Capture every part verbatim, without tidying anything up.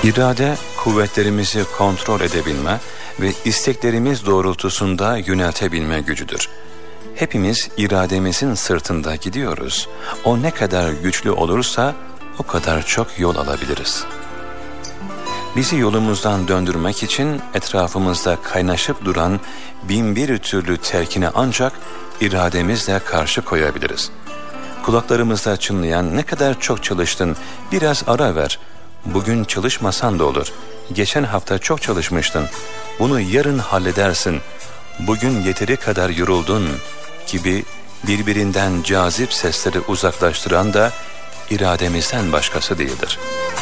İrade, kuvvetlerimizi kontrol edebilme ve isteklerimiz doğrultusunda yöneltebilme gücüdür. Hepimiz irademizin sırtında gidiyoruz. O ne kadar güçlü olursa o kadar çok yol alabiliriz. Bizi yolumuzdan döndürmek için etrafımızda kaynaşıp duran bin bir türlü telkine ancak irademizle karşı koyabiliriz. Kulaklarımızda çınlayan "ne kadar çok çalıştın, biraz ara ver, bugün çalışmasan da olur, geçen hafta çok çalışmıştın, bunu yarın halledersin, bugün yeteri kadar yoruldun" gibi birbirinden cazip sesleri uzaklaştıran da irademizden başkası değildir.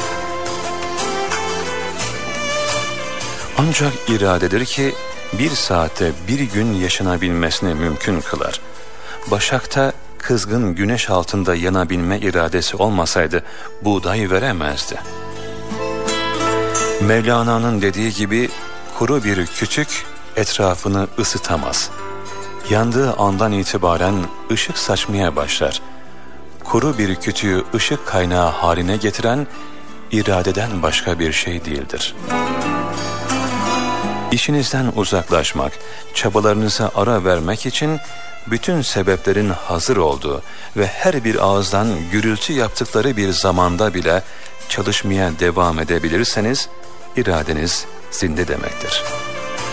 Ancak iradedir ki bir saatte bir gün yaşanabilmesini mümkün kılar. Başak'ta kızgın güneş altında yanabilme iradesi olmasaydı buğday veremezdi. Mevlana'nın dediği gibi kuru bir kütük etrafını ısıtamaz. Yandığı andan itibaren ışık saçmaya başlar. Kuru bir kütüğü ışık kaynağı haline getiren iradeden başka bir şey değildir. İşinizden uzaklaşmak, çabalarınıza ara vermek için bütün sebeplerin hazır olduğu ve her bir ağızdan gürültü yaptıkları bir zamanda bile çalışmaya devam edebilirseniz iradeniz zinde demektir.